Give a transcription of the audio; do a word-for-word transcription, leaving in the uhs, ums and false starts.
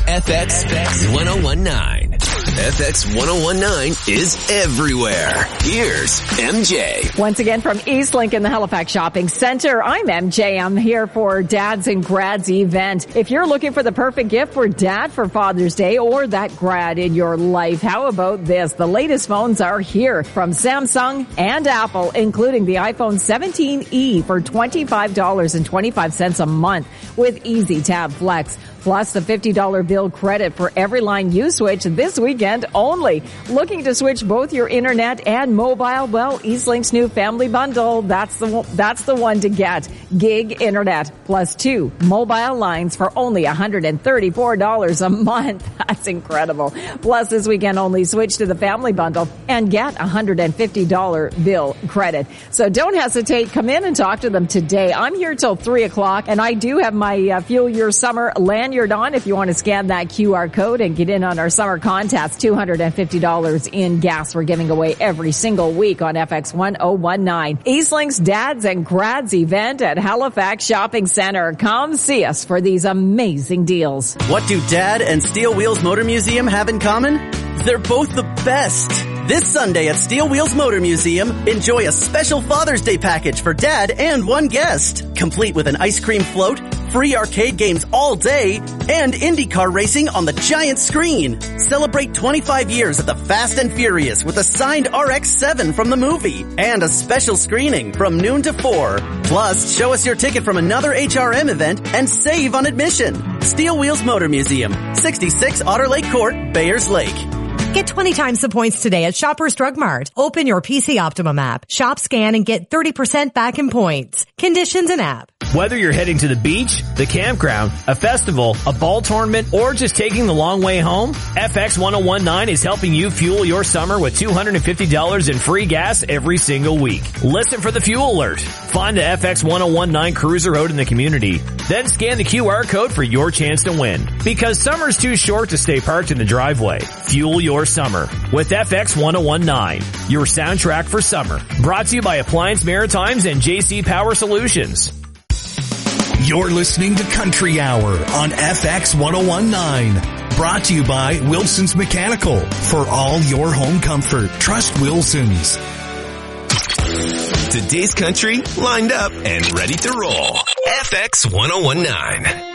F X one oh one nine. F X one oh one nine is everywhere. Here's M J. Once again from Eastlink in the Halifax Shopping Center, I'm M J. I'm here for Dads and Grads event. If you're looking for the perfect gift for Dad for Father's Day or that grad in your life, how about this? The latest phones are here from Samsung and Apple, including the iPhone seventeen e for twenty-five dollars and twenty-five cents a month with Easy Tab Flex. Plus the fifty dollars bill credit for every line you switch this weekend only. Looking to switch both your internet and mobile? Well, Eastlink's new family bundle, that's the that's the one to get. Gig internet plus two mobile lines for only one hundred thirty-four dollars a month. That's incredible. Plus this weekend only, switch to the family bundle and get one hundred fifty dollars bill credit. So don't hesitate. Come in and talk to them today. I'm here till three o'clock, and I do have my uh, Fuel Your Summer land you're on if you want to scan that Q R code and get in on our summer contest. two hundred fifty dollars in gas we're giving away every single week on F X one oh one nine. Eastlink's Dads and Grads event at Halifax Shopping Center. Come see us for these amazing deals. What do Dad and Steel Wheels Motor Museum have in common? They're both the best. This Sunday at Steel Wheels Motor Museum, enjoy a special Father's Day package for Dad and one guest, complete with an ice cream float, free arcade games all day, and IndyCar racing on the giant screen. Celebrate twenty-five years of the Fast and Furious with a signed R X seven from the movie and a special screening from noon to four. Plus, show us your ticket from another H R M event and save on admission. Steel Wheels Motor Museum, sixty-six Otter Lake Court, Bayers Lake. Get twenty times the points today at Shoppers Drug Mart. Open your P C Optimum app, shop, scan, and get thirty percent back in points. Conditions and app. Whether you're heading to the beach, the campground, a festival, a ball tournament, or just taking the long way home, F X one oh one nine is helping you fuel your summer with two hundred fifty dollars in free gas every single week. Listen for the fuel alert. Find the F X one oh one nine cruiser out in the community. Then scan the Q R code for your chance to win. Because summer's too short to stay parked in the driveway. Fuel your summer with F X one oh one nine, your soundtrack for summer. Brought to you by Appliance Maritimes and J C Power Solutions. You're listening to Country Hour on F X one oh one nine. Brought to you by Wilson's Mechanical. For all your home comfort, trust Wilson's. Today's country lined up and ready to roll. F X one oh one nine.